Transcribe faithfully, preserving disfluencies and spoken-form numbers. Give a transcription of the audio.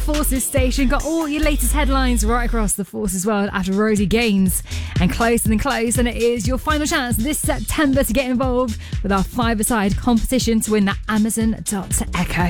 Forces Station got all your latest headlines right across the Forces world after Rosie Gaines. And closer than close, and it is your final chance this September to get involved with our five-a-side competition to win the Amazon dot